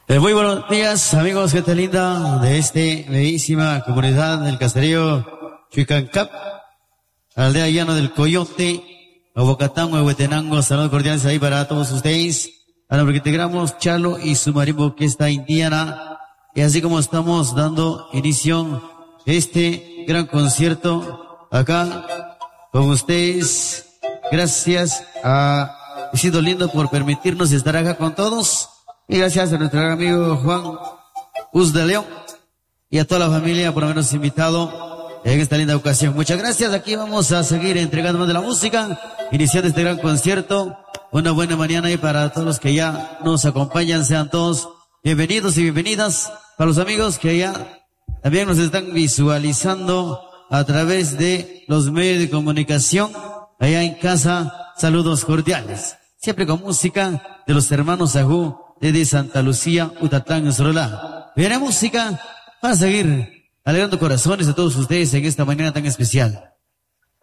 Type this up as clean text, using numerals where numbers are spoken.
Muy buenos días, amigos, gente linda de bellísima comunidad del caserío Chuicancap, aldea llana del Coyote, Abocatán, Huehuetenango. Saludos cordiales ahí para todos ustedes. A nombre que integramos Chalo y su marimbo que está indiana. Y así como estamos dando inicio a este gran concierto acá con ustedes. Gracias a Isidro Lindo por permitirnos estar acá con todos. Y gracias a nuestro gran amigo Juan Uz de León y a toda la familia por habernos invitado en esta linda ocasión. Muchas gracias. Aquí vamos a seguir entregando más de la música, iniciando este gran concierto. Una buena mañana y para todos los que ya nos acompañan, sean todos bienvenidos y bienvenidas. Para los amigos que ya también nos están visualizando a través de los medios de comunicación, allá en casa, saludos cordiales. Siempre con música de los hermanos Ajú desde Santa Lucía, Utatlán, Sorola. Viene música para seguir alegrando corazones de todos ustedes en esta mañana tan especial.